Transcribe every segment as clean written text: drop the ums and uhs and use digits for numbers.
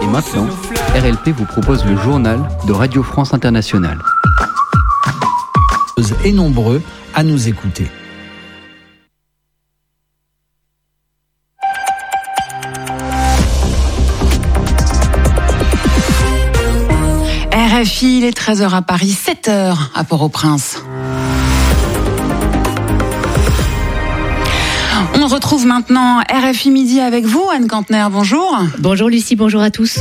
Et maintenant, RLP vous propose le journal de Radio France Internationale. Et nombreux à nous écouter. RFI, il est 13h à Paris, 7h à Port-au-Prince. On retrouve maintenant RFI Midi avec vous, Anne Kantner, bonjour. Bonjour Lucie, bonjour à tous.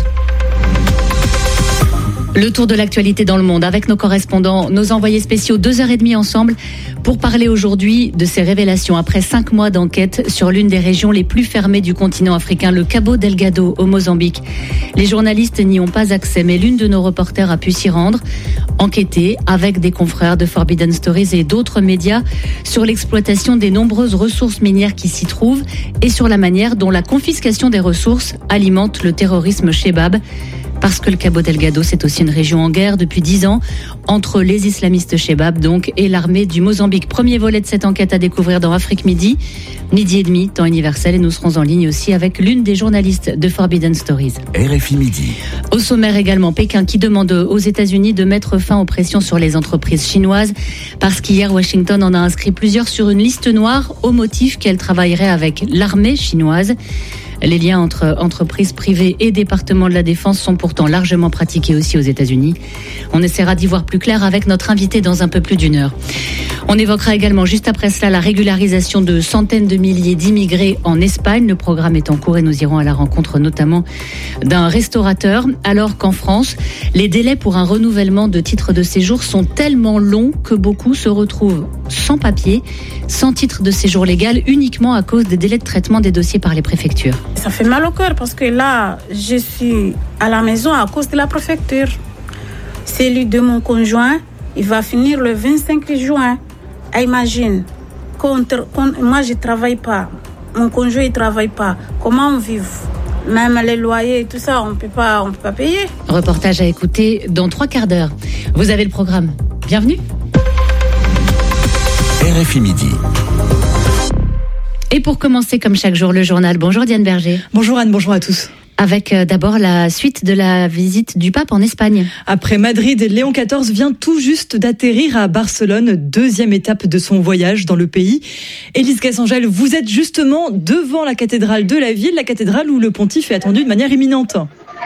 Le tour de l'actualité dans le monde avec nos correspondants, nos envoyés spéciaux, 2h30 ensemble pour parler aujourd'hui de ces révélations après 5 mois d'enquête sur l'une des régions les plus fermées du continent africain, le Cabo Delgado au Mozambique. Les journalistes n'y ont pas accès, mais l'une de nos reporters a pu s'y rendre, enquêter avec des confrères de Forbidden Stories et d'autres médias sur l'exploitation des nombreuses ressources minières qui s'y trouvent et sur la manière dont la confiscation des ressources alimente le terrorisme Chebab. Parce que le Cabo Delgado, c'est aussi une région en guerre depuis 10 ans, entre les islamistes Chebab donc et l'armée du Mozambique. Premier volet de cette enquête à découvrir dans Afrique Midi, midi et demi, temps universel, et nous serons en ligne aussi avec l'une des journalistes de Forbidden Stories. RFI Midi. Au sommaire également, Pékin qui demande aux États-Unis de mettre fin aux pressions sur les entreprises chinoises, parce qu'hier, Washington en a inscrit plusieurs sur une liste noire au motif qu'elle travaillerait avec l'armée chinoise. Les liens entre entreprises privées et départements de la défense sont pourtant largement pratiqués aussi aux États-Unis. On essaiera d'y voir plus clair avec notre invité dans un peu plus d'une heure. On évoquera également juste après cela la régularisation de centaines de milliers d'immigrés en Espagne. Le programme est en cours et nous irons à la rencontre notamment d'un restaurateur. Alors qu'en France, les délais pour un renouvellement de titre de séjour sont tellement longs que beaucoup se retrouvent sans papier, sans titre de séjour légal, uniquement à cause des délais de traitement des dossiers par les préfectures. Ça fait mal au cœur parce que là, je suis à la maison à cause de la préfecture. Celui de mon conjoint, il va finir le 25 juin. Imagine, moi je ne travaille pas, mon conjoint ne travaille pas. Comment on vit ? Même les loyers et tout ça, on ne peut pas payer. Reportage à écouter dans 3 quarts d'heure. Vous avez le programme. Bienvenue. RFI Midi. Et pour commencer, comme chaque jour, le journal. Bonjour Diane Berger. Bonjour Anne, bonjour à tous. Avec d'abord la suite de la visite du pape en Espagne. Après Madrid, Léon XIV vient tout juste d'atterrir à Barcelone, 2e étape de son voyage dans le pays. Élise Gassangel, vous êtes justement devant la cathédrale de la ville, la cathédrale où le pontife est attendu de manière imminente.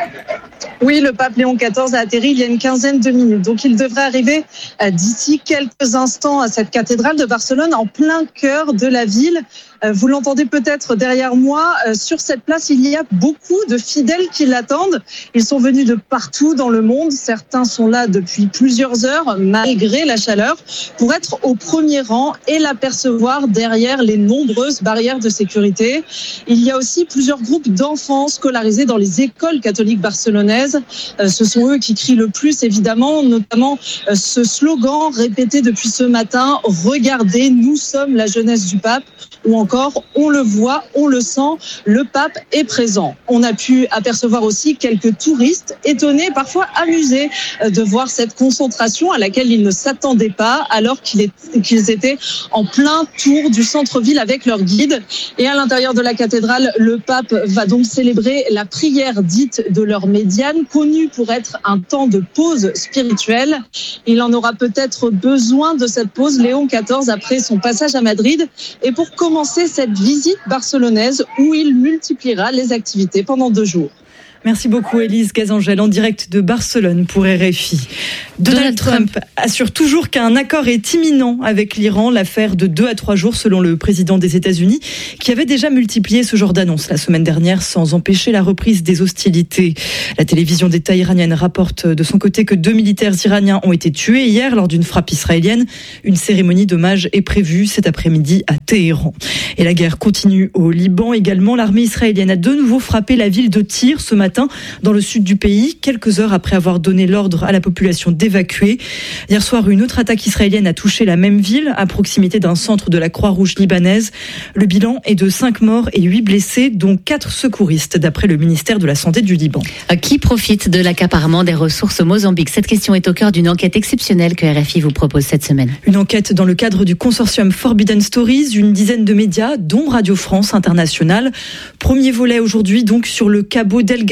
Oui, le pape Léon XIV a atterri il y a une quinzaine de minutes. Donc, il devrait arriver d'ici quelques instants à cette cathédrale de Barcelone, en plein cœur de la ville. Vous l'entendez peut-être derrière moi. Sur cette place, il y a beaucoup de fidèles qui l'attendent. Ils sont venus de partout dans le monde. Certains sont là depuis plusieurs heures, malgré la chaleur, pour être au premier rang et l'apercevoir derrière les nombreuses barrières de sécurité. Il y a aussi plusieurs groupes d'enfants scolarisés dans les écoles catholiques barcelonaises. Ce sont eux qui crient le plus, évidemment, notamment ce slogan répété depuis ce matin, « Regardez, nous sommes la jeunesse du pape », ou encore « On le voit, on le sent, le pape est présent ». On a pu apercevoir aussi quelques touristes étonnés, parfois amusés de voir cette concentration à laquelle ils ne s'attendaient pas, alors qu'ils étaient en plein tour du centre-ville avec leur guide. Et à l'intérieur de la cathédrale, le pape va donc célébrer la prière dite de l'heure médiane, connue pour être un temps de pause spirituelle. Il en aura peut-être besoin de cette pause, Léon XIV, après son passage à Madrid, et pour commencer cette visite barcelonaise où il multipliera les activités pendant 2 jours. Merci beaucoup Élise Gazangel en direct de Barcelone pour RFI. Donald Trump assure toujours qu'un accord est imminent avec l'Iran, l'affaire de 2 à 3 jours selon le président des États-Unis qui avait déjà multiplié ce genre d'annonce la semaine dernière sans empêcher la reprise des hostilités. La télévision d'État iranienne rapporte de son côté que 2 militaires iraniens ont été tués hier lors d'une frappe israélienne. Une cérémonie d'hommage est prévue cet après-midi à Téhéran. Et la guerre continue au Liban également. L'armée israélienne a de nouveau frappé la ville de Tyr ce matin dans le sud du pays, quelques heures après avoir donné l'ordre à la population d'évacuer. Hier soir, une autre attaque israélienne a touché la même ville, à proximité d'un centre de la Croix-Rouge libanaise. Le bilan est de 5 morts et 8 blessés, dont 4 secouristes, d'après le ministère de la Santé du Liban. Qui profite de l'accaparement des ressources au Mozambique ? Cette question est au cœur d'une enquête exceptionnelle que RFI vous propose cette semaine. Une enquête dans le cadre du consortium Forbidden Stories, une dizaine de médias, dont Radio France Internationale. Premier volet aujourd'hui, donc, sur le Cabo Delgado.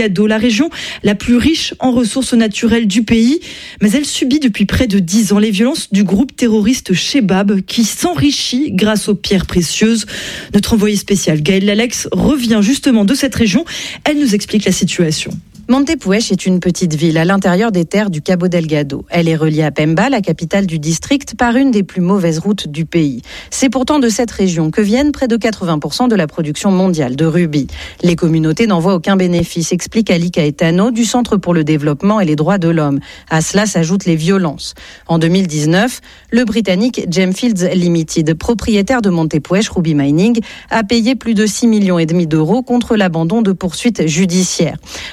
Delgado, la région la plus riche en ressources naturelles du pays. Mais elle subit depuis près de 10 ans les violences du groupe terroriste Chebab qui s'enrichit grâce aux pierres précieuses. Notre envoyé spécial Gaëlle Lalex revient justement de cette région. Elle nous explique la situation. Montepuez est une petite ville à l'intérieur des terres du Cabo Delgado. Elle est reliée à Pemba, la capitale du district, par une des plus mauvaises routes du pays. C'est pourtant de cette région que viennent près de 80% de la production mondiale de rubis. Les communautés n'en voient aucun bénéfice, explique Ali Caetano du Centre pour le développement et les droits de l'homme. À cela s'ajoutent les violences. En 2019, le Britannique Gemfields Limited, propriétaire de Montepuez Ruby Mining, a payé plus de 6,5 millions d'euros contre l'abandon de poursuites judiciaires.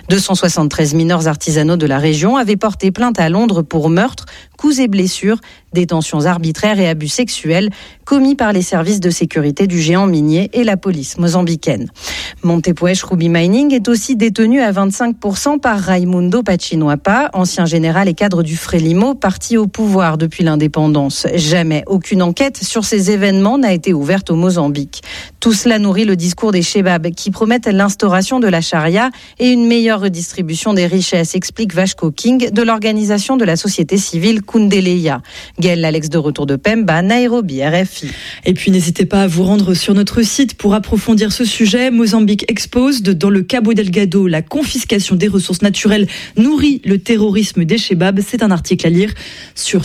273 mineurs artisanaux de la région avaient porté plainte à Londres pour meurtre, coups et blessures, détentions arbitraires et abus sexuels commis par les services de sécurité du géant minier et la police mozambicaine. Montepuez Ruby Mining est aussi détenu à 25% par Raimundo Pachinoapa, ancien général et cadre du Frelimo, parti au pouvoir depuis l'indépendance. Jamais aucune enquête sur ces événements n'a été ouverte au Mozambique. Tout cela nourrit le discours des Chebab qui promettent l'instauration de la charia et une meilleure redistribution des richesses, explique Vasco King de l'organisation de la société civile Kundeleya. Gaëlle Lalex de retour de Pemba, Nairobi, RFI. Et puis n'hésitez pas à vous rendre sur notre site pour approfondir ce sujet. Mozambique expose dans le Cabo Delgado, la confiscation des ressources naturelles nourrit le terrorisme des Chebab. C'est un article à lire sur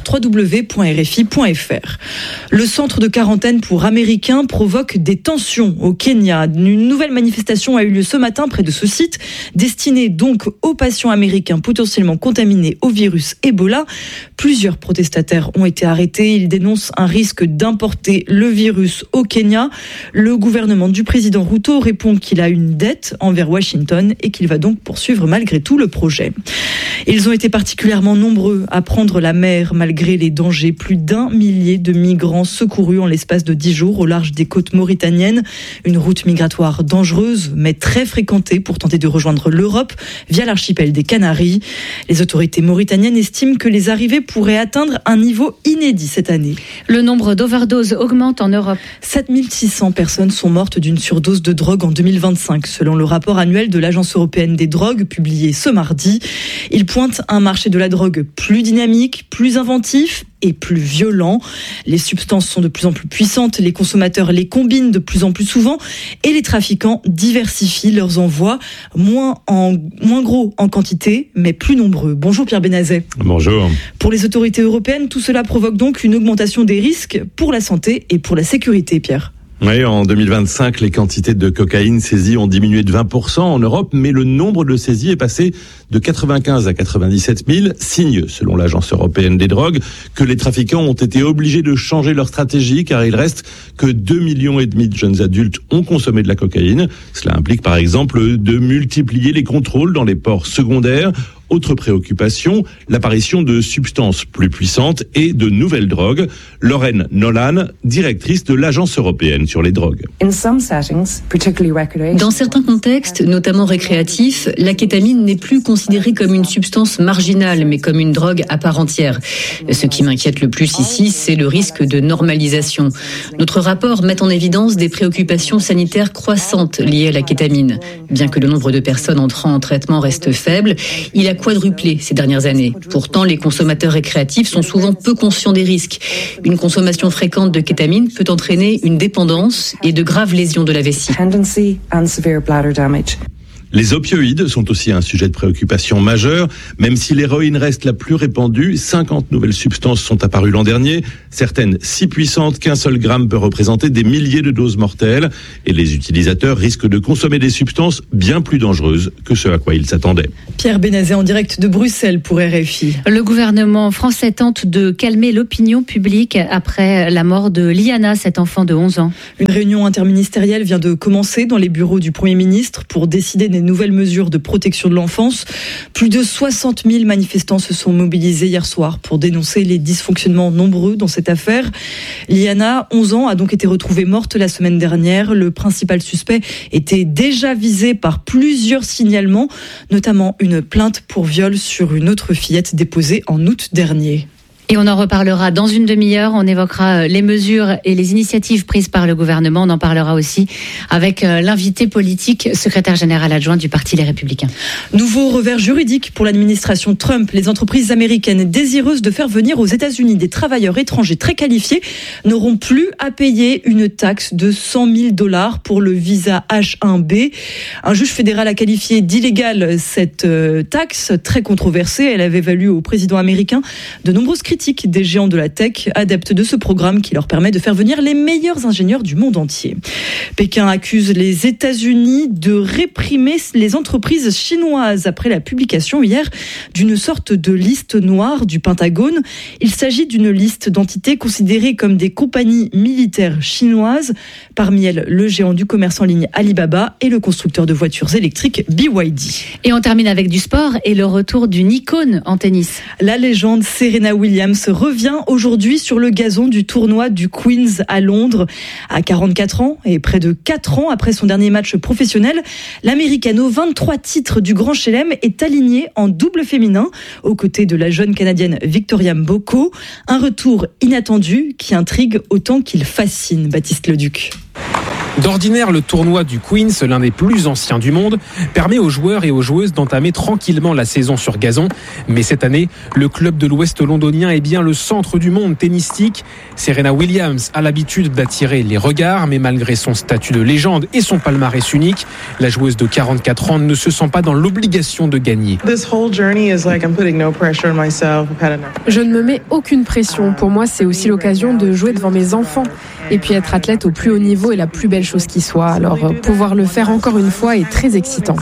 www.rfi.fr. Le centre de quarantaine pour Américains provoque des tensions au Kenya. Une nouvelle manifestation a eu lieu ce matin près de ce site, destinée donc aux patients américains potentiellement contaminés au virus Ebola. Plusieurs protestataires ont été arrêtés. Ils dénoncent un risque d'importer le virus au Kenya. Le gouvernement du président Ruto répond qu'il a une dette envers Washington et qu'il va donc poursuivre malgré tout le projet. Ils ont été particulièrement nombreux à prendre la mer malgré les dangers. Plus d'1 millier de migrants secourus en l'espace de 10 jours au large des côtes mauritaniennes. Une route migratoire dangereuse mais très fréquentée pour tenter de rejoindre l'Europe via l'archipel des Canaries. Les autorités mauritaniennes estiment que les arrivées pourraient atteindre un niveau inédit cette année. Le nombre d'overdoses augmente en Europe. 7600 personnes sont mortes d'une surdose de drogue en 2025, selon le rapport annuel de l'Agence européenne des drogues publié ce mardi. Il pointe un marché de la drogue plus dynamique, plus inventif et plus violent. Les substances sont de plus en plus puissantes, les consommateurs les combinent de plus en plus souvent et les trafiquants diversifient leurs envois, moins gros en quantité, mais plus nombreux. Bonjour Pierre Benazet. Bonjour. Pour les autorités européennes, tout cela provoque donc une augmentation des risques pour la santé et pour la sécurité, Pierre. Oui, en 2025, les quantités de cocaïne saisies ont diminué de 20% en Europe, mais le nombre de saisies est passé de 95 à 97 000, signe, selon l'Agence européenne des drogues, que les trafiquants ont été obligés de changer leur stratégie, car il reste que 2,5 millions de jeunes adultes ont consommé de la cocaïne. Cela implique par exemple de multiplier les contrôles dans les ports secondaires. Autre préoccupation, l'apparition de substances plus puissantes et de nouvelles drogues. Lorraine Nolan, directrice de l'Agence européenne sur les drogues. Dans certains contextes, notamment récréatifs, la kétamine n'est plus considérée comme une substance marginale, mais comme une drogue à part entière. Ce qui m'inquiète le plus ici, c'est le risque de normalisation. Notre rapport met en évidence des préoccupations sanitaires croissantes liées à la kétamine. Bien que le nombre de personnes entrant en traitement reste faible, il a quadruplé ces dernières années. Pourtant, les consommateurs récréatifs sont souvent peu conscients des risques. Une consommation fréquente de kétamine peut entraîner une dépendance et de graves lésions de la vessie. Les opioïdes sont aussi un sujet de préoccupation majeur. Même si l'héroïne reste la plus répandue, 50 nouvelles substances sont apparues l'an dernier, certaines si puissantes qu'un seul gramme peut représenter des milliers de doses mortelles. Et les utilisateurs risquent de consommer des substances bien plus dangereuses que ce à quoi ils s'attendaient. Pierre Benazet en direct de Bruxelles pour RFI. Le gouvernement français tente de calmer l'opinion publique après la mort de Liana, cet enfant de 11 ans. Une réunion interministérielle vient de commencer dans les bureaux du Premier ministre pour décider des nouvelles mesures de protection de l'enfance. Plus de 60 000 manifestants se sont mobilisés hier soir pour dénoncer les dysfonctionnements nombreux dans cette affaire. Liana, 11 ans, a donc été retrouvée morte la semaine dernière. Le principal suspect était déjà visé par plusieurs signalements, notamment une plainte pour viol sur une autre fillette déposée en août dernier. Et on en reparlera dans une demi-heure. On évoquera les mesures et les initiatives prises par le gouvernement. On en parlera aussi avec l'invité politique, secrétaire général adjoint du Parti Les Républicains. Nouveau revers juridique pour l'administration Trump. Les entreprises américaines désireuses de faire venir aux États-Unis des travailleurs étrangers très qualifiés n'auront plus à payer une taxe de $100 000 pour le visa H1B. Un juge fédéral a qualifié d'illégale cette taxe très controversée. Elle avait valu au président américain de nombreuses critiques des géants de la tech, adeptes de ce programme qui leur permet de faire venir les meilleurs ingénieurs du monde entier. Pékin accuse les États-Unis de réprimer les entreprises chinoises après la publication hier d'une sorte de liste noire du Pentagone. Il s'agit d'une liste d'entités considérées comme des compagnies militaires chinoises. Parmi elles, le géant du commerce en ligne Alibaba et le constructeur de voitures électriques BYD. Et on termine avec du sport et le retour d'une icône en tennis. La légende Serena Williams revient aujourd'hui sur le gazon du tournoi du Queen's à Londres. À 44 ans et près de 4 ans après son dernier match professionnel, l'américaine aux 23 titres du Grand Chelem est alignée en double féminin aux côtés de la jeune canadienne Victoria Mboko. Un retour inattendu qui intrigue autant qu'il fascine. Baptiste Leduc. D'ordinaire, le tournoi du Queen's, l'un des plus anciens du monde, permet aux joueurs et aux joueuses d'entamer tranquillement la saison sur gazon. Mais cette année, le club de l'Ouest londonien est bien le centre du monde tennistique. Serena Williams a l'habitude d'attirer les regards, mais malgré son statut de légende et son palmarès unique, la joueuse de 44 ans ne se sent pas dans l'obligation de gagner. Je ne me mets aucune pression. Pour moi, c'est aussi l'occasion de jouer devant mes enfants. Et puis être athlète au plus haut niveau est la plus belle chose qui soit. Alors pouvoir le faire encore une fois est très excitant.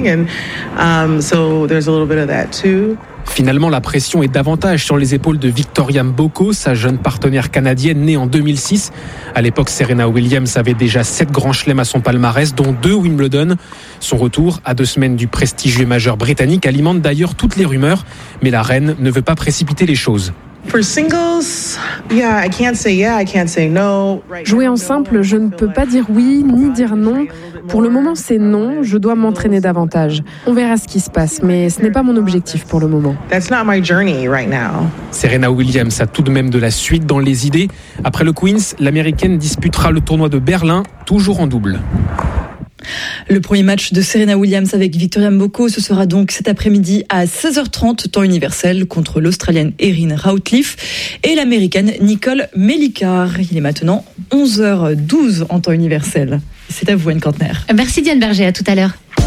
Finalement, la pression est davantage sur les épaules de Victoria Mboko, sa jeune partenaire canadienne née en 2006. À l'époque, Serena Williams avait déjà 7 grands chelems à son palmarès, dont 2 Wimbledon. Son retour, à 2 semaines du prestigieux majeur britannique, alimente d'ailleurs toutes les rumeurs. Mais la reine ne veut pas précipiter les choses. Jouer en simple, je ne peux pas dire oui ni dire non. Pour le moment, c'est non. Je dois m'entraîner davantage. On verra ce qui se passe, mais ce n'est pas mon objectif pour le moment. Serena Williams a tout de même de la suite dans les idées. Après le Queen's, l'américaine disputera le tournoi de Berlin, toujours en double. Le premier match de Serena Williams avec Victoria Mboko, ce sera donc cet après-midi à 16h30, temps universel, contre l'Australienne Erin Routliffe et l'Américaine Nicole Mellicard. Il est maintenant 11h12 en temps universel. C'est à vous, Anne Kantner. Merci Diane Berger, à tout à l'heure.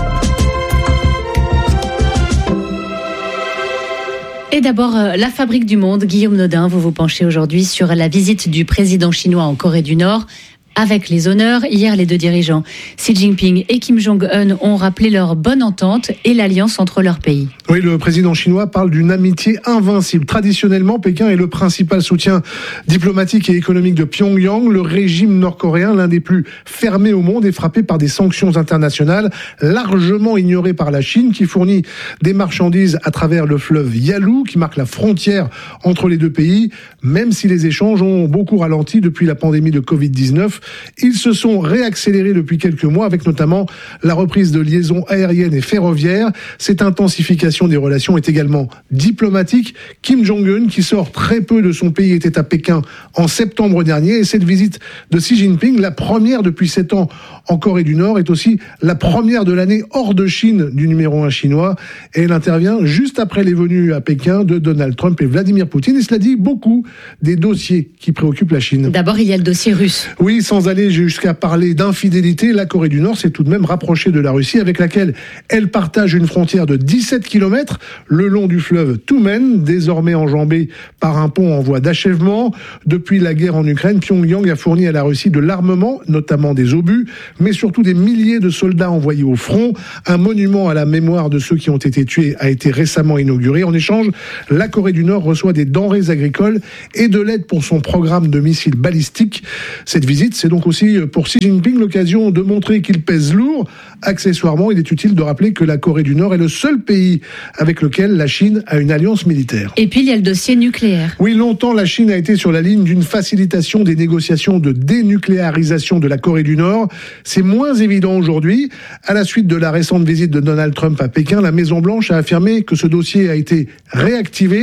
Et d'abord, la fabrique du monde. Guillaume Nodin, vous vous penchez aujourd'hui sur la visite du président chinois en Corée du Nord. Avec les honneurs, hier les 2 dirigeants, Xi Jinping et Kim Jong-un, ont rappelé leur bonne entente et l'alliance entre leurs pays. Oui, le président chinois parle d'une amitié invincible. Traditionnellement, Pékin est le principal soutien diplomatique et économique de Pyongyang. Le régime nord-coréen, l'un des plus fermés au monde, est frappé par des sanctions internationales largement ignorées par la Chine, qui fournit des marchandises à travers le fleuve Yalu, qui marque la frontière entre les 2 pays. Même si les échanges ont beaucoup ralenti depuis la pandémie de Covid-19, ils se sont réaccélérés depuis quelques mois, avec notamment la reprise de liaisons aériennes et ferroviaires. Cette intensification des relations est également diplomatique. Kim Jong-un, qui sort très peu de son pays, était à Pékin en septembre dernier. Et cette visite de Xi Jinping, la première depuis 7 ans en Corée du Nord, est aussi la première de l'année hors de Chine du numéro 1 chinois. Et elle intervient juste après les venues à Pékin de Donald Trump et Vladimir Poutine. Et cela dit beaucoup des dossiers qui préoccupent la Chine. D'abord, il y a le dossier russe. Oui, sans aller jusqu'à parler d'infidélité, la Corée du Nord s'est tout de même rapprochée de la Russie, avec laquelle elle partage une frontière de 17 km le long du fleuve Tumen, désormais enjambé par un pont en voie d'achèvement. Depuis la guerre en Ukraine, Pyongyang a fourni à la Russie de l'armement, notamment des obus, mais surtout des milliers de soldats envoyés au front. Un monument à la mémoire de ceux qui ont été tués a été récemment inauguré. En échange, la Corée du Nord reçoit des denrées agricoles et de l'aide pour son programme de missiles balistiques. Cette visite, c'est donc aussi pour Xi Jinping l'occasion de montrer qu'il pèse lourd. Accessoirement, il est utile de rappeler que la Corée du Nord est le seul pays avec lequel la Chine a une alliance militaire. Et puis il y a le dossier nucléaire. Oui, longtemps la Chine a été sur la ligne d'une facilitation des négociations de dénucléarisation de la Corée du Nord. C'est moins évident aujourd'hui. À la suite de la récente visite de Donald Trump à Pékin, la Maison-Blanche a affirmé que ce dossier a été réactivé.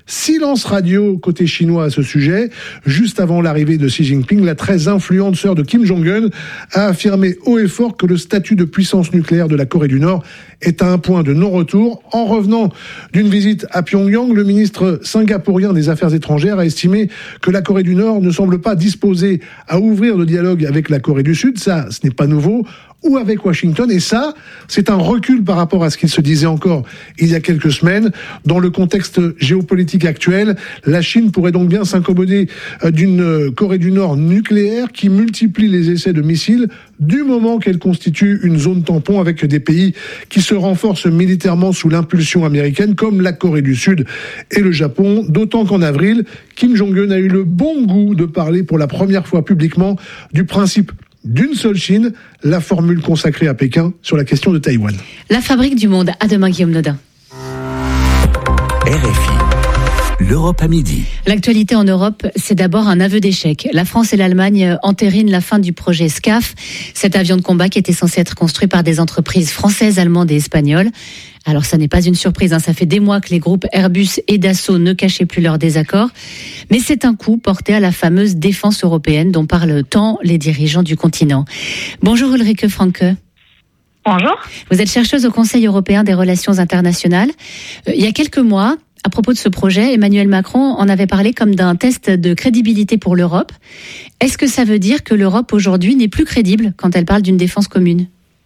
Silence radio côté chinois à ce sujet. Juste avant l'arrivée de Xi Jinping, la très influente sœur de Kim Jong-un a affirmé haut et fort que le statut de puissance nucléaire de la Corée du Nord est à un point de non-retour. En revenant d'une visite à Pyongyang, le ministre singapourien des Affaires étrangères a estimé que la Corée du Nord ne semble pas disposée à ouvrir le dialogue avec la Corée du Sud. Ça, ce n'est pas nouveau. Ou avec Washington, et ça, c'est un recul par rapport à ce qu'il se disait encore il y a quelques semaines. Dans le contexte géopolitique actuel, la Chine pourrait donc bien s'accommoder d'une Corée du Nord nucléaire qui multiplie les essais de missiles du moment qu'elle constitue une zone tampon avec des pays qui se renforcent militairement sous l'impulsion américaine, comme la Corée du Sud et le Japon, d'autant qu'en avril, Kim Jong-un a eu le bon goût de parler pour la première fois publiquement du principe d'une seule Chine, la formule consacrée à Pékin sur la question de Taïwan. La fabrique du monde. À demain, Guillaume Nodin. RFI, l'Europe à midi. L'actualité en Europe, c'est d'abord un aveu d'échec. La France et l'Allemagne entérinent la fin du projet SCAF, cet avion de combat qui était censé être construit par des entreprises françaises, allemandes et espagnoles. Alors ça n'est pas une surprise, ça fait des mois que les groupes Airbus et Dassault ne cachaient plus leurs désaccords. Mais c'est un coup porté à la fameuse défense européenne dont parlent tant les dirigeants du continent. Bonjour Ulrike Franke. Bonjour. Vous êtes chercheuse au Conseil européen des relations internationales. Il y a quelques mois, à propos de ce projet, Emmanuel Macron en avait parlé comme d'un test de crédibilité pour l'Europe. Est-ce que ça veut dire que l'Europe aujourd'hui n'est plus crédible quand elle parle d'une défense commune ?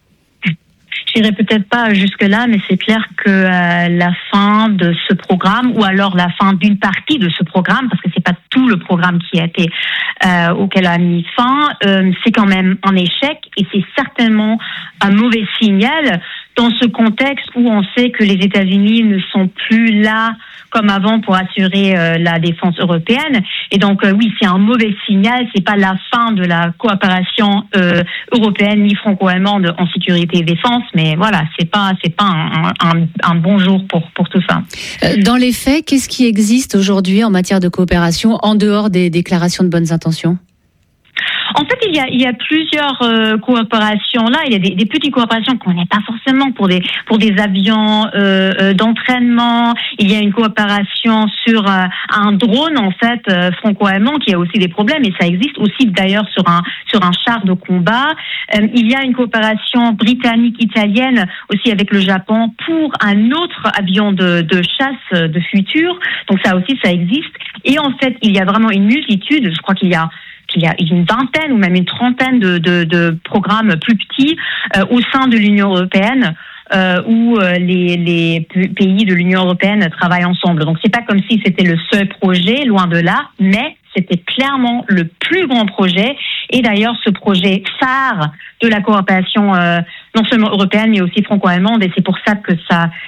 Je dirais peut-être pas jusque-là, mais c'est clair que la fin de ce programme, ou alors la fin d'une partie de ce programme, parce que c'est pas tout le programme qui a été auquel a mis fin, c'est quand même un échec, et c'est certainement un mauvais signal dans ce contexte où on sait que les États-Unis ne sont plus là comme avant pour assurer la défense européenne. Et donc oui, c'est un mauvais signal. C'est pas la fin de la coopération européenne ni franco-allemande en sécurité et défense, mais voilà, c'est pas un bon jour pour tout ça. Dans les faits, qu'est-ce qui existe aujourd'hui en matière de coopération en dehors des déclarations de bonnes intentions ? En fait, il y a plusieurs coopérations là. Il y a des petites coopérations qu'on n'est pas forcément pour des avions d'entraînement. Il y a une coopération sur un drone en fait franco-allemand qui a aussi des problèmes, et ça existe aussi d'ailleurs sur un char de combat. Il y a une coopération britannique-italienne aussi avec le Japon pour un autre avion de chasse de futur. Donc ça aussi, ça existe. Et en fait, il y a vraiment une multitude. Je crois qu'il y a une vingtaine ou même une trentaine de programmes plus petits au sein de l'Union européenne où les pays de l'Union européenne travaillent ensemble. Donc c'est pas comme si c'était le seul projet, loin de là, mais c'était clairement le plus grand projet. Et d'ailleurs, ce projet phare de la coopération non seulement européenne mais aussi franco-allemande, et c'est pour ça que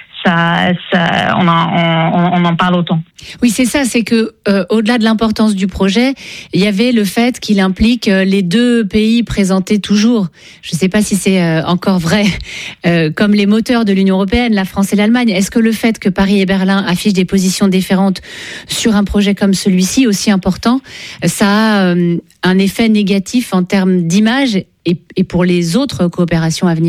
on en parle autant. Oui, c'est ça, c'est que au-delà de l'importance du projet, il y avait le fait qu'il implique les deux pays présentés toujours, je ne sais pas si c'est encore vrai, comme les moteurs de l'Union européenne, la France et l'Allemagne. Est-ce que le fait que Paris et Berlin affichent des positions différentes sur un projet comme celui-ci, aussi important, ça a un effet négatif en termes d'image et pour les autres coopérations à venir ?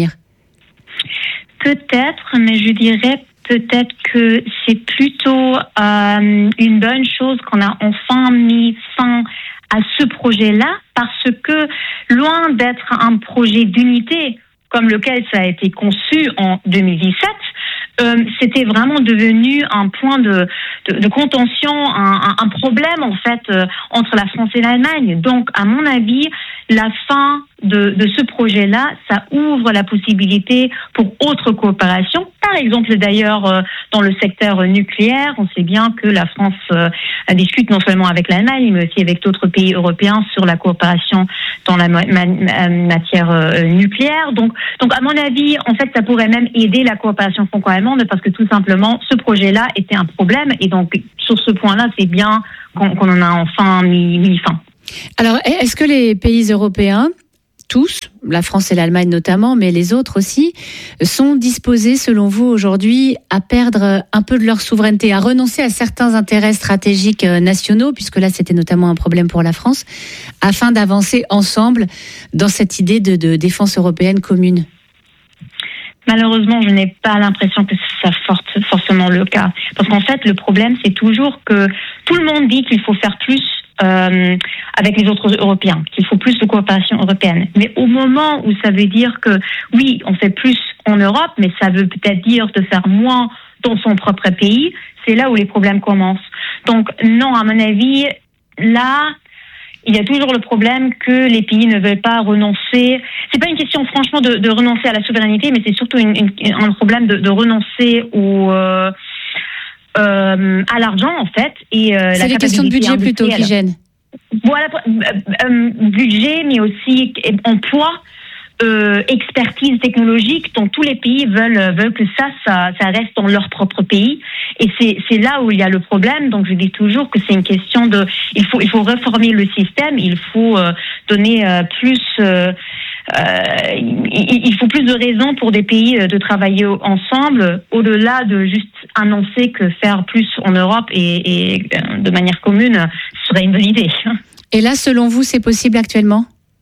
Peut-être, mais je dirais peut-être que c'est plutôt une bonne chose qu'on a enfin mis fin à ce projet-là, parce que loin d'être un projet d'unité comme lequel ça a été conçu en 2017, c'était vraiment devenu un point de contention, un problème en fait entre la France et l'Allemagne. Donc, à mon avis, la fin de ce projet-là, ça ouvre la possibilité pour autre coopération. Par exemple, d'ailleurs, dans le secteur nucléaire, on sait bien que la France discute non seulement avec l'Allemagne, mais aussi avec d'autres pays européens sur la coopération dans la matière nucléaire. Donc, à mon avis, en fait, ça pourrait même aider la coopération franco-allemande, parce que tout simplement, ce projet-là était un problème. Et donc, sur ce point-là, c'est bien qu'on en a enfin mis fin. Alors, est-ce que les pays européens, tous, la France et l'Allemagne notamment, mais les autres aussi, sont disposés, selon vous, aujourd'hui, à perdre un peu de leur souveraineté, à renoncer à certains intérêts stratégiques nationaux, puisque là, c'était notamment un problème pour la France, afin d'avancer ensemble dans cette idée de défense européenne commune ? Malheureusement, je n'ai pas l'impression que ça forcément le cas. Parce qu'en fait, le problème, c'est toujours que tout le monde dit qu'il faut faire plus avec les autres Européens, qu'il faut plus de coopération européenne. Mais au moment où ça veut dire que, oui, on fait plus en Europe, mais ça veut peut-être dire de faire moins dans son propre pays, c'est là où les problèmes commencent. Donc, non, à mon avis, là, il y a toujours le problème que les pays ne veulent pas renoncer. C'est pas une question, franchement, de renoncer à la souveraineté, mais c'est surtout un problème de renoncer à l'argent, en fait. Et c'est les questions de budget plutôt qui gênent. Voilà, budget, mais aussi emploi, expertise technologique, dont tous les pays veulent que ça reste dans leur propre pays. Et c'est là où il y a le problème. Donc je dis toujours que c'est une question de, il faut réformer le système, il faut donner plus. Il faut plus de raisons pour des pays de travailler ensemble, au-delà de juste annoncer que faire plus en Europe et de manière commune serait une bonne idée. Et là, selon vous, c'est possible actuellement ?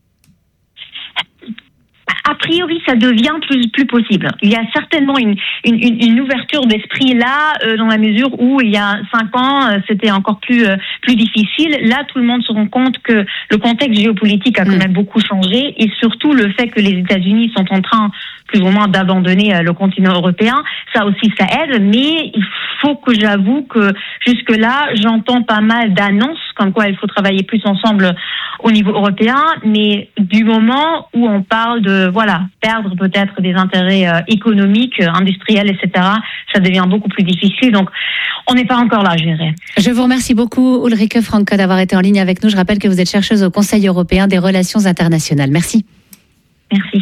A priori, ça devient plus possible. Il y a certainement une ouverture d'esprit là, dans la mesure où il y a 5 ans, c'était encore plus difficile. Là, tout le monde se rend compte que le contexte géopolitique a quand même beaucoup changé, et surtout le fait que les États-Unis sont en train, plus ou moins, d'abandonner le continent européen. Ça aussi, ça aide, mais il faut que j'avoue que jusque-là, j'entends pas mal d'annonces comme quoi il faut travailler plus ensemble au niveau européen, mais du moment où on parle de perdre peut-être des intérêts économiques, industriels, etc., ça devient beaucoup plus difficile. Donc, on n'est pas encore là, je dirais. Je vous remercie beaucoup, Ulrike Franke, d'avoir été en ligne avec nous. Je rappelle que vous êtes chercheuse au Conseil européen des relations internationales. Merci. Merci.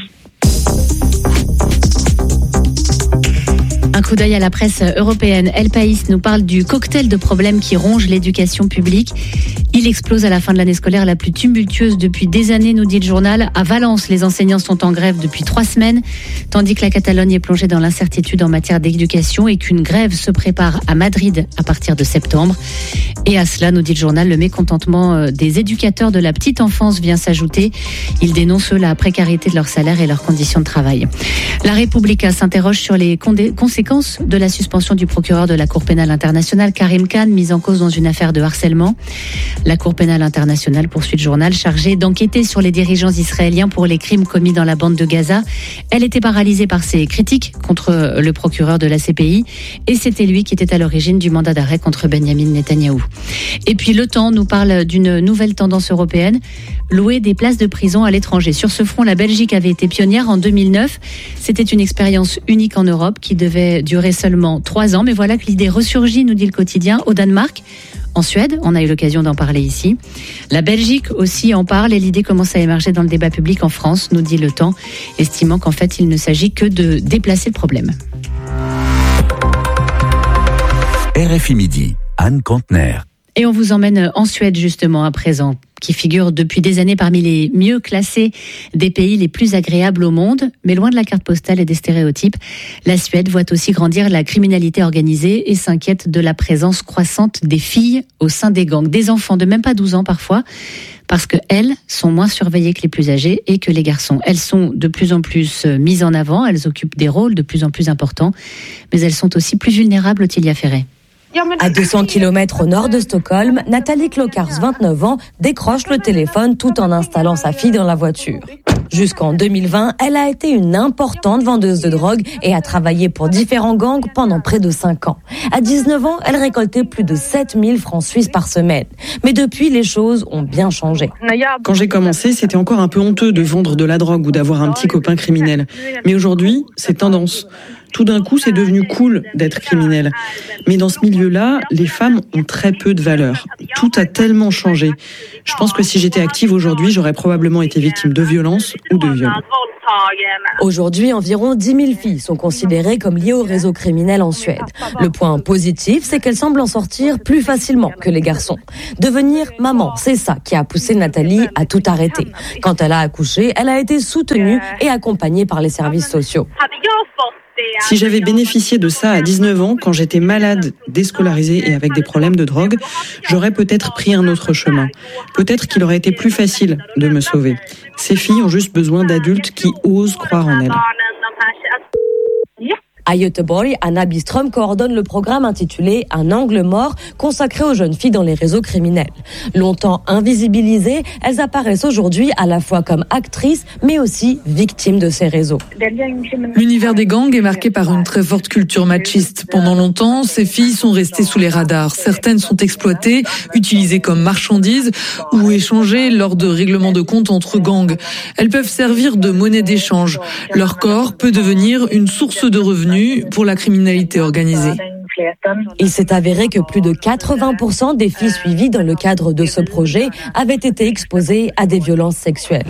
Un coup d'œil à la presse européenne. El País nous parle du cocktail de problèmes qui ronge l'éducation publique. Il explose à la fin de l'année scolaire la plus tumultueuse depuis des années, nous dit le journal. À Valence, les enseignants sont en grève depuis 3 semaines, tandis que la Catalogne est plongée dans l'incertitude en matière d'éducation et qu'une grève se prépare à Madrid à partir de septembre. Et à cela, nous dit le journal, le mécontentement des éducateurs de la petite enfance vient s'ajouter. Ils dénoncent la précarité de leur salaire et leurs conditions de travail. La Repubblica s'interroge sur les conséquences de la suspension du procureur de la Cour pénale internationale, Karim Khan, mis en cause dans une affaire de harcèlement. La Cour pénale internationale, poursuit le journal, chargée d'enquêter sur les dirigeants israéliens pour les crimes commis dans la bande de Gaza. Elle était paralysée par ses critiques contre le procureur de la CPI, et c'était lui qui était à l'origine du mandat d'arrêt contre Benyamin Netanyahou. Et puis Le Temps nous parle d'une nouvelle tendance européenne, louer des places de prison à l'étranger. Sur ce front, la Belgique avait été pionnière en 2009. C'était une expérience unique en Europe qui devait durer seulement 3 ans. Mais voilà que l'idée ressurgit, nous dit le quotidien, au Danemark. En Suède, on a eu l'occasion d'en parler ici. La Belgique aussi en parle et l'idée commence à émerger dans le débat public en France, nous dit Le Temps, estimant qu'en fait, il ne s'agit que de déplacer le problème. RFI Midi, Anne Contener. Et on vous emmène en Suède justement à présent, qui figure depuis des années parmi les mieux classés des pays les plus agréables au monde. Mais loin de la carte postale et des stéréotypes, la Suède voit aussi grandir la criminalité organisée et s'inquiète de la présence croissante des filles au sein des gangs. Des enfants de même pas 12 ans parfois, parce qu'elles sont moins surveillées que les plus âgés et que les garçons. Elles sont de plus en plus mises en avant, elles occupent des rôles de plus en plus importants, mais elles sont aussi plus vulnérables, Ottilia Ferret. À 200 km au nord de Stockholm, Nathalie Klokars, 29 ans, décroche le téléphone tout en installant sa fille dans la voiture. Jusqu'en 2020, elle a été une importante vendeuse de drogue et a travaillé pour différents gangs pendant près de 5 ans. À 19 ans, elle récoltait plus de 7000 francs suisses par semaine. Mais depuis, les choses ont bien changé. Quand j'ai commencé, c'était encore un peu honteux de vendre de la drogue ou d'avoir un petit copain criminel. Mais aujourd'hui, c'est tendance. Tout d'un coup, c'est devenu cool d'être criminel. Mais dans ce milieu-là, les femmes ont très peu de valeur. Tout a tellement changé. Je pense que si j'étais active aujourd'hui, j'aurais probablement été victime de violence ou de viol. Aujourd'hui, environ 10 000 filles sont considérées comme liées au réseau criminel en Suède. Le point positif, c'est qu'elles semblent en sortir plus facilement que les garçons. Devenir maman, c'est ça qui a poussé Nathalie à tout arrêter. Quand elle a accouché, elle a été soutenue et accompagnée par les services sociaux. Si j'avais bénéficié de ça à 19 ans, quand j'étais malade, déscolarisée et avec des problèmes de drogue, j'aurais peut-être pris un autre chemin. Peut-être qu'il aurait été plus facile de me sauver. Ces filles ont juste besoin d'adultes qui osent croire en elles. À Göteborg, Anna Bistrom coordonne le programme intitulé Un angle mort, consacré aux jeunes filles dans les réseaux criminels. Longtemps invisibilisées, elles apparaissent aujourd'hui à la fois comme actrices, mais aussi victimes de ces réseaux. L'univers des gangs est marqué par une très forte culture machiste. Pendant longtemps, ces filles sont restées sous les radars. Certaines sont exploitées, utilisées comme marchandises ou échangées lors de règlements de compte entre gangs. Elles peuvent servir de monnaie d'échange. Leur corps peut devenir une source de revenus pour la criminalité organisée. Il s'est avéré que plus de 80% des filles suivies dans le cadre de ce projet avaient été exposées à des violences sexuelles.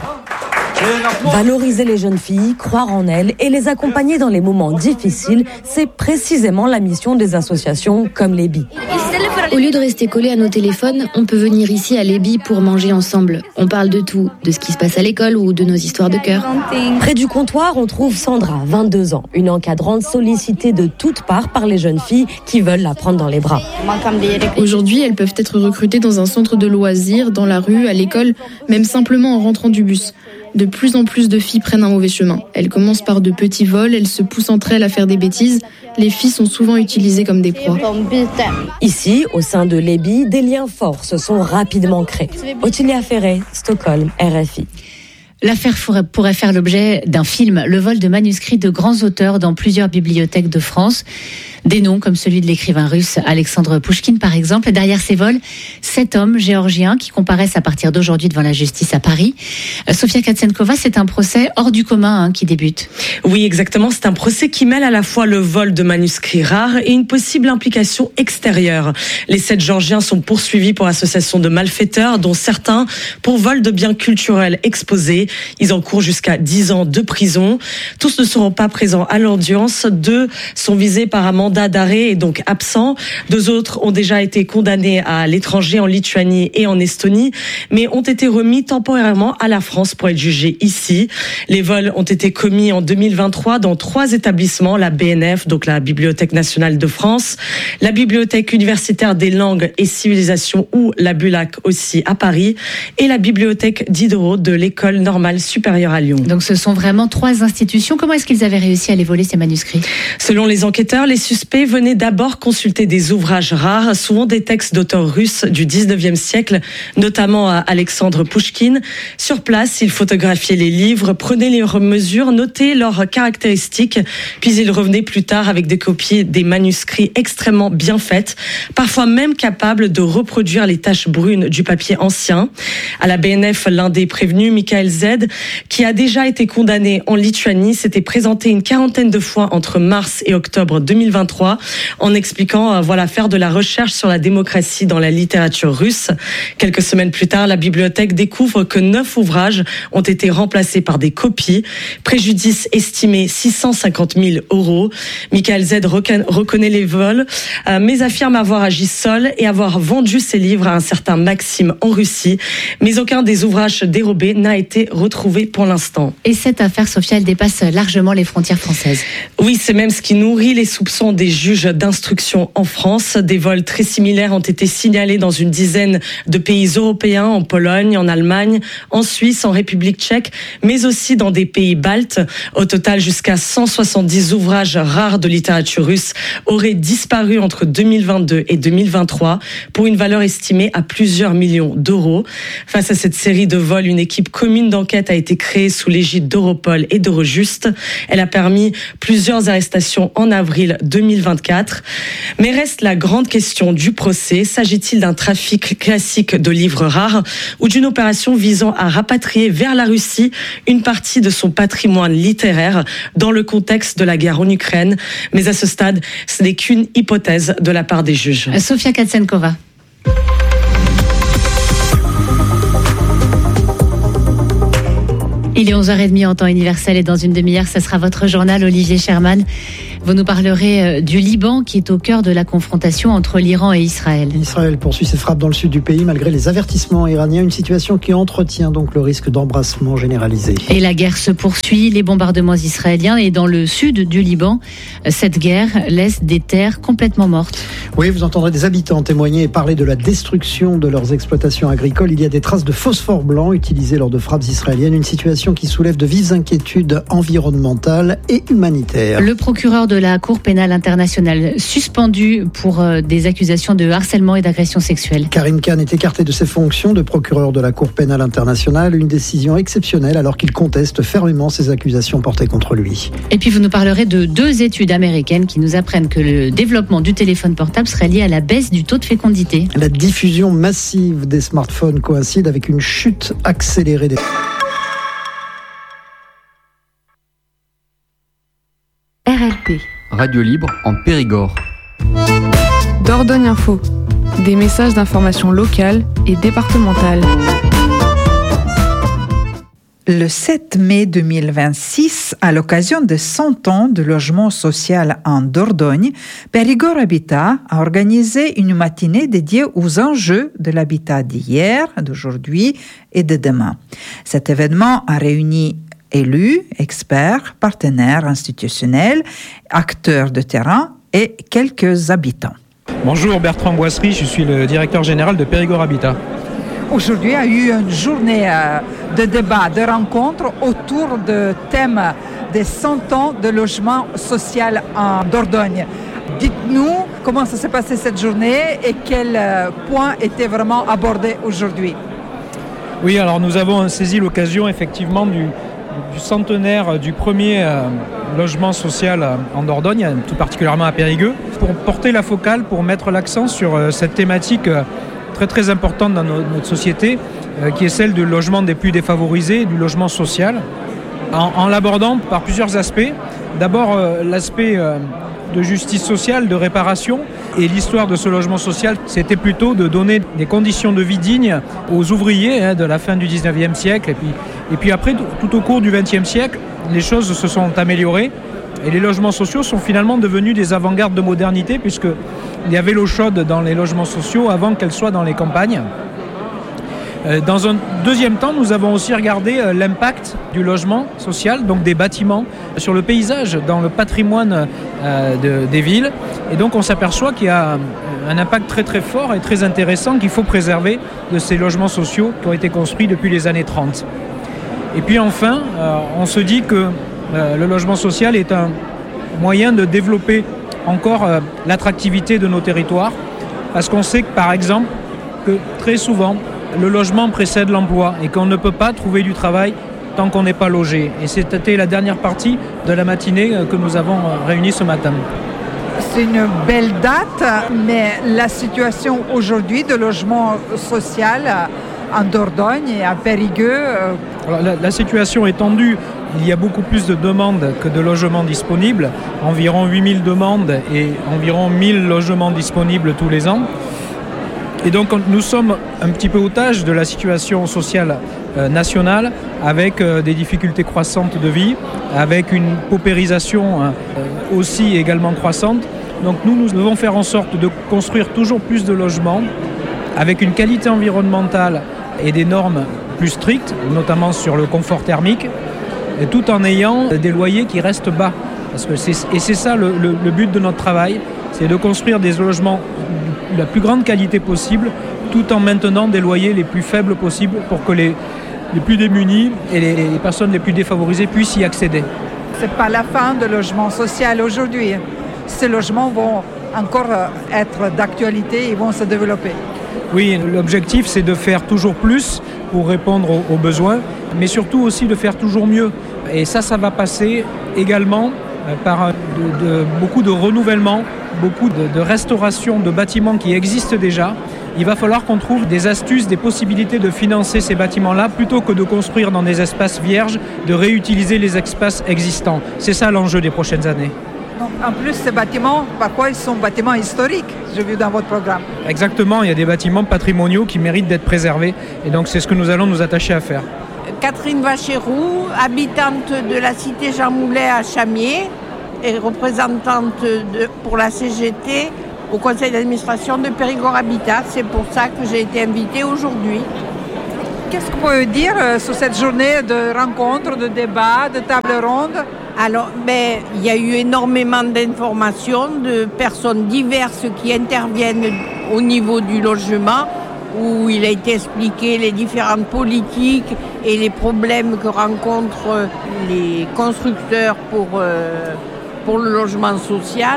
Valoriser les jeunes filles, croire en elles et les accompagner dans les moments difficiles, c'est précisément la mission des associations comme l'EBI. Au lieu de rester collés à nos téléphones, on peut venir ici à l'EBI pour manger ensemble. On parle de tout, de ce qui se passe à l'école ou de nos histoires de cœur. Près du comptoir, on trouve Sandra, 22 ans, une encadrante sollicitée de toutes parts par les jeunes filles qui veulent la prendre dans les bras. Aujourd'hui, elles peuvent être recrutées dans un centre de loisirs, dans la rue, à l'école, même simplement en rentrant du bus. De plus en plus de filles prennent un mauvais chemin. Elles commencent par de petits vols, elles se poussent entre elles à faire des bêtises. Les filles sont souvent utilisées comme des proies. Ici, au sein de l'EBI, des liens forts se sont rapidement créés. Ottilia Ferré, Stockholm, RFI. L'affaire pourrait faire l'objet d'un film, le vol de manuscrits de grands auteurs dans plusieurs bibliothèques de France. Des noms comme celui de l'écrivain russe Alexandre Pouchkine, par exemple. Derrière ces vols, 7 hommes géorgiens qui comparaissent à partir d'aujourd'hui devant la justice à Paris. Sofia Katsenkova, c'est un procès hors du commun qui débute. Oui, exactement. C'est un procès qui mêle à la fois le vol de manuscrits rares et une possible implication extérieure. Les 7 géorgiens sont poursuivis pour association de malfaiteurs, dont certains pour vol de biens culturels exposés. Ils encourent jusqu'à 10 ans de prison. Tous ne seront pas présents à l'audience. 2 sont visés par un mandat d'arrêt et donc absents. 2 autres ont déjà été condamnés à l'étranger, en Lituanie et en Estonie, mais ont été remis temporairement à la France pour être jugés ici. Les vols ont été commis en 2023 dans 3 établissements, la BNF, donc la Bibliothèque nationale de France, la Bibliothèque universitaire des langues et civilisations, ou la BULAC aussi à Paris, et la Bibliothèque Diderot de l'École normale supérieure à Lyon. Donc ce sont vraiment 3 institutions. Comment est-ce qu'ils avaient réussi à les voler, ces manuscrits ? Selon les enquêteurs, les suspects venaient d'abord consulter des ouvrages rares, souvent des textes d'auteurs russes du 19e siècle, notamment à Alexandre Pouchkine. Sur place, ils photographiaient les livres, prenaient leurs mesures, notaient leurs caractéristiques, puis ils revenaient plus tard avec des copies des manuscrits extrêmement bien faites, parfois même capables de reproduire les taches brunes du papier ancien. À la BNF, l'un des prévenus, Michael Z, qui a déjà été condamné en Lituanie, s'était présenté une 40aine de fois entre mars et octobre 2023 en expliquant faire de la recherche sur la démocratie dans la littérature russe. Quelques semaines plus tard, la bibliothèque découvre que 9 ouvrages ont été remplacés par des copies. Préjudice estimé 650 000 €. Michael Z reconnaît les vols, mais affirme avoir agi seul et avoir vendu ses livres à un certain Maxime en Russie. Mais aucun des ouvrages dérobés n'a été retrouvé pour l'instant. Et cette affaire, Sophia, elle dépasse largement les frontières françaises. Oui, c'est même ce qui nourrit les soupçons des juges d'instruction en France. Des vols très similaires ont été signalés dans une dizaine de pays européens, en Pologne, en Allemagne, en Suisse, en République tchèque, mais aussi dans des pays baltes. Au total, jusqu'à 170 ouvrages rares de littérature russe auraient disparu entre 2022 et 2023 pour une valeur estimée à plusieurs millions d'euros. Face à cette série de vols, une équipe commune d'enquête a été créée sous l'égide d'Europol et d'Eurojust. Elle a permis plusieurs arrestations en avril 2024. Mais reste la grande question du procès. S'agit-il d'un trafic classique de livres rares ou d'une opération visant à rapatrier vers la Russie une partie de son patrimoine littéraire dans le contexte de la guerre en Ukraine? Mais à ce stade, ce n'est qu'une hypothèse de la part des juges. Sofia Katsenkova. Il est 11h30 en temps universel et dans une demi-heure, ce sera votre journal, Olivier Sherman. Vous nous parlerez du Liban qui est au cœur de la confrontation entre l'Iran et Israël. Israël poursuit ses frappes dans le sud du pays malgré les avertissements iraniens, une situation qui entretient donc le risque d'embrasement généralisé. Et la guerre se poursuit, les bombardements israéliens et dans le sud du Liban, cette guerre laisse des terres complètement mortes. Oui, vous entendrez des habitants témoigner et parler de la destruction de leurs exploitations agricoles. Il y a des traces de phosphore blanc utilisées lors de frappes israéliennes, une situation qui soulève de vives inquiétudes environnementales et humanitaires. Le procureur de la Cour pénale internationale suspendu pour des accusations de harcèlement et d'agression sexuelle. Karim Khan est écarté de ses fonctions de procureur de la Cour pénale internationale, une décision exceptionnelle alors qu'il conteste fermement ces accusations portées contre lui. Et puis vous nous parlerez de 2 études américaines qui nous apprennent que le développement du téléphone portable serait lié à la baisse du taux de fécondité. La diffusion massive des smartphones coïncide avec une chute accélérée des... RLP. Radio libre en Périgord. Dordogne Info. Des messages d'information locale et départementale. Le 7 mai 2026, à l'occasion de 100 ans de logement social en Dordogne, Périgord Habitat a organisé une matinée dédiée aux enjeux de l'habitat d'hier, d'aujourd'hui et de demain. Cet événement a réuni élus, experts, partenaires institutionnels, acteurs de terrain et quelques habitants. Bonjour, Bertrand Boisserie, je suis le directeur général de Périgord Habitat. Aujourd'hui, il y a eu une journée de débat, de rencontres autour du thème des 100 ans de logement social en Dordogne. Dites-nous comment ça s'est passé cette journée et quels points étaient vraiment abordés aujourd'hui. Oui, alors nous avons saisi l'occasion effectivement du centenaire du premier logement social en Dordogne, tout particulièrement à Périgueux, pour porter la focale, pour mettre l'accent sur cette thématique très très importante dans notre société, qui est celle du logement des plus défavorisés, du logement social, en l'abordant par plusieurs aspects. D'abord l'aspect de justice sociale, de réparation, et l'histoire de ce logement social, c'était plutôt de donner des conditions de vie dignes aux ouvriers de la fin du 19e siècle, et puis après, tout au cours du 20e siècle, les choses se sont améliorées, et les logements sociaux sont finalement devenus des avant-gardes de modernité, puisqu'il y avait l'eau chaude dans les logements sociaux avant qu'elle soit dans les campagnes. Dans un deuxième temps, nous avons aussi regardé l'impact du logement social, donc des bâtiments, sur le paysage, dans le patrimoine des villes. Et donc on s'aperçoit qu'il y a un impact très très fort et très intéressant qu'il faut préserver de ces logements sociaux qui ont été construits depuis les années 30. Et puis enfin, on se dit que le logement social est un moyen de développer encore l'attractivité de nos territoires, parce qu'on sait que, par exemple, que très souvent, le logement précède l'emploi et qu'on ne peut pas trouver du travail tant qu'on n'est pas logé. Et c'était la dernière partie de la matinée que nous avons réunie ce matin. C'est une belle date, mais la situation aujourd'hui de logement social en Dordogne et à Périgueux... Alors, la situation est tendue. Il y a beaucoup plus de demandes que de logements disponibles. Environ 8000 demandes et environ 1000 logements disponibles tous les ans. Et donc nous sommes un petit peu otages de la situation sociale nationale, avec des difficultés croissantes de vie, avec une paupérisation aussi également croissante. Donc nous devons faire en sorte de construire toujours plus de logements, avec une qualité environnementale et des normes plus strictes, notamment sur le confort thermique, et tout en ayant des loyers qui restent bas. C'est ça le but de notre travail, c'est de construire des logements de la plus grande qualité possible, tout en maintenant des loyers les plus faibles possibles pour que les plus démunis et les personnes les plus défavorisées puissent y accéder. Ce n'est pas la fin de logement social aujourd'hui. Ces logements vont encore être d'actualité et vont se développer. Oui, l'objectif c'est de faire toujours plus pour répondre aux besoins, mais surtout aussi de faire toujours mieux. Et ça va passer également par beaucoup de renouvellement, beaucoup de restauration de bâtiments qui existent déjà. Il va falloir qu'on trouve des astuces, des possibilités de financer ces bâtiments-là, plutôt que de construire dans des espaces vierges, de réutiliser les espaces existants. C'est ça l'enjeu des prochaines années. Donc, en plus, ces bâtiments, parfois, ils sont bâtiments historiques, j'ai vu dans votre programme. Exactement, il y a des bâtiments patrimoniaux qui méritent d'être préservés, et donc c'est ce que nous allons nous attacher à faire. Catherine Vacheroux, habitante de la cité Jean Moulet à Chamiers et représentante pour la CGT au conseil d'administration de Périgord Habitat. C'est pour ça que j'ai été invitée aujourd'hui. Qu'est-ce que vous pouvez dire sur cette journée de rencontres, de débats, de tables rondes ? Alors, il y a eu énormément d'informations de personnes diverses qui interviennent au niveau du logement, où il a été expliqué les différentes politiques et les problèmes que rencontrent les constructeurs pour le logement social.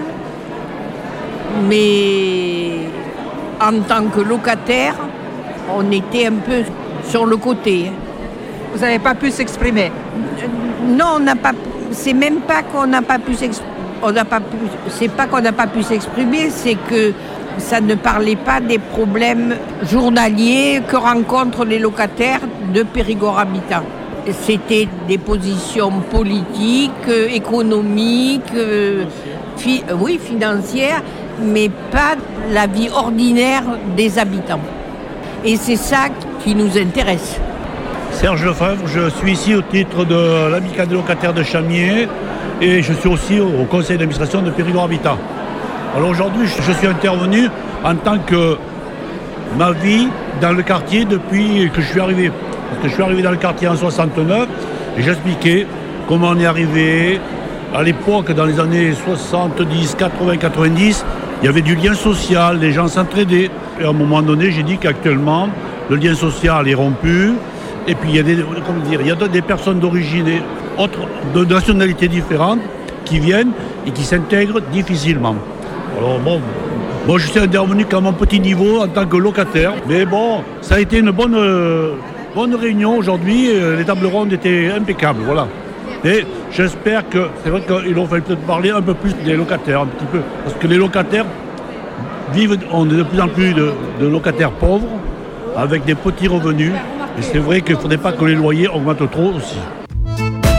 Mais en tant que locataire, on était un peu sur le côté. Vous n'avez pas pu s'exprimer? Non, on n'a pas. C'est même pas qu'on n'a pas pu s'exprimer. C'est pas qu'on n'a pas pu s'exprimer, c'est que ça ne parlait pas des problèmes journaliers que rencontrent les locataires de Périgord Habitat. C'était des positions politiques, économiques, financières, mais pas la vie ordinaire des habitants. Et c'est ça qui nous intéresse. Serge Lefebvre, je suis ici au titre de l'Amicale des locataires de Chamiers et je suis aussi au conseil d'administration de Périgord Habitat. Alors aujourd'hui, je suis intervenu en tant que ma vie dans le quartier depuis que je suis arrivé. Parce que je suis arrivé dans le quartier en 69 et j'expliquais comment on est arrivé. À l'époque, dans les années 70, 80, 90, il y avait du lien social, les gens s'entraidaient. Et à un moment donné, j'ai dit qu'actuellement, le lien social est rompu. Et puis il y a des personnes d'origine et autres, de nationalités différentes qui viennent et qui s'intègrent difficilement. Alors bon, moi je suis intervenu qu'à mon petit niveau en tant que locataire. Mais bon, ça a été une bonne réunion aujourd'hui. Les tables rondes étaient impeccables, voilà. Et j'espère que, c'est vrai qu'il aurait fallu peut-être parler un peu plus des locataires, un petit peu. Parce que les locataires on est de plus en plus de locataires pauvres, avec des petits revenus. Et c'est vrai qu'il ne faudrait pas que les loyers augmentent trop aussi.